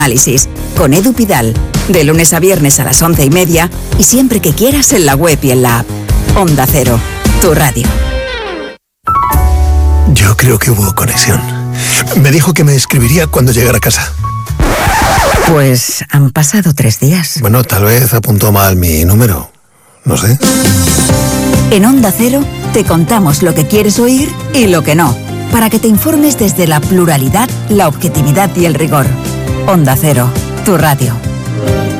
Análisis con Edu Pidal, de lunes a viernes a las 11:30 y siempre que quieras en la web y en la app. Onda Cero, tu radio. Yo creo que hubo conexión. Me dijo que me escribiría cuando llegara a casa. Pues han pasado 3 días. Bueno, tal vez apuntó mal mi número. No sé. En Onda Cero te contamos lo que quieres oír y lo que no, para que te informes desde la pluralidad, la objetividad y el rigor. Onda Cero, tu radio.